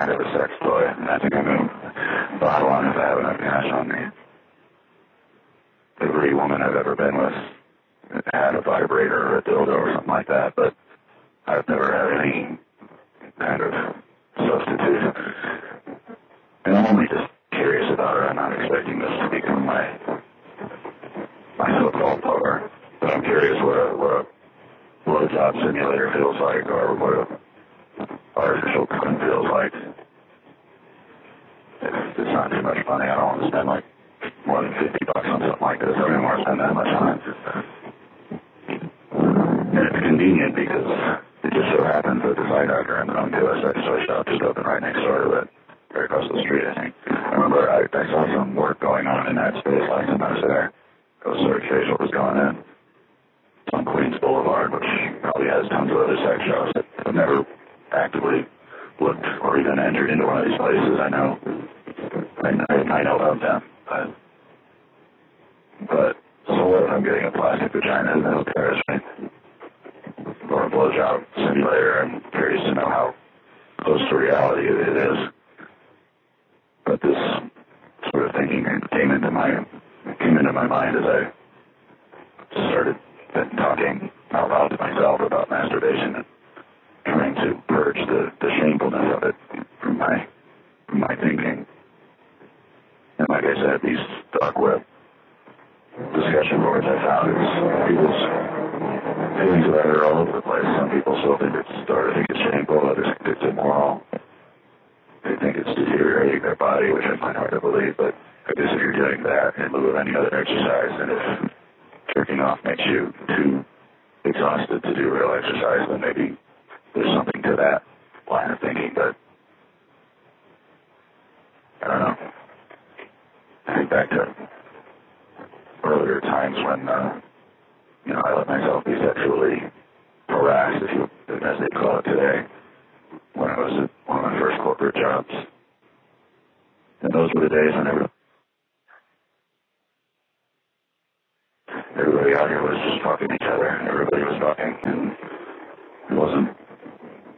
kind of a sex toy, and I think I'm going to bottle on if I have enough cash on me. Every woman I've ever been with had a vibrator or a dildo or something like that, but I've never had any kind of substitute. And I'm only just curious about her. I'm not expecting this to become my so-called lover, but I'm curious what a blowjob simulator feels like, or what a artificial cum feels like. If it's not too much money, I don't want to spend like more than $50 on something like this. I don't want to spend that much on it. And it's convenient because it just so happens that the eye doctor I'm going to a sex toy shop just opened right next door to it, right across the street, I think. I remember I saw some work going on in that space last time I was there. A search facial was going in. It's on Queens Boulevard, which probably has tons of other sex shops that have never actively looked or even entered into one of these places. I know of them, but so what if I'm getting a plastic vagina? Who cares, right? Or a blowjob simulator? I'm curious to know how close to reality it is. But this sort of thinking came into my mind as I started talking out loud to myself about masturbation and trying to purge the shamefulness of it from my thinking. And like I said, these dark web discussion boards I found, people's feelings about it are all over the place. Some people still think it's shameful, others think it's immoral. They think it's deteriorating their body, which I find hard to believe, but I guess if you're doing that in lieu of any other exercise, and if jerking off makes you too exhausted to do real exercise, then maybe there's something to that line of thinking, but I don't know. I think back to earlier times when, I let myself be sexually harassed, as they call it today, when I was at one of my first corporate jobs. And those were the days when everybody out here was just fucking each other. Everybody was fucking, and it wasn't